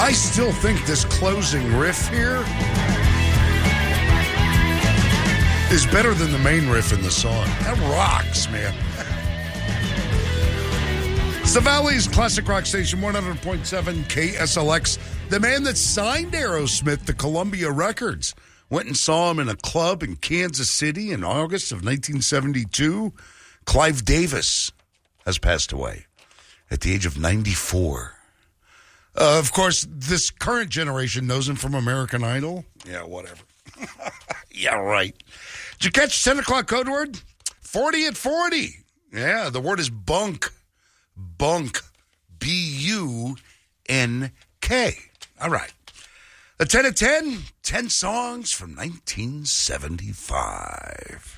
I still think this closing riff here is better than the main riff in the song. That rocks, man. It's the Valley's classic rock station, 100.7 KSLX. The man that signed Aerosmith to Columbia Records went and saw him in a club in Kansas City in August of 1972. Clive Davis has passed away at the age of 94. Of course, this current generation knows him from American Idol. Yeah, whatever. Yeah, right. Did you catch 10 o'clock code word? 40 at 40. Yeah, the word is bunk. Bunk. B-U-N-K. All right. The 10 at 10, 10 songs from 1975.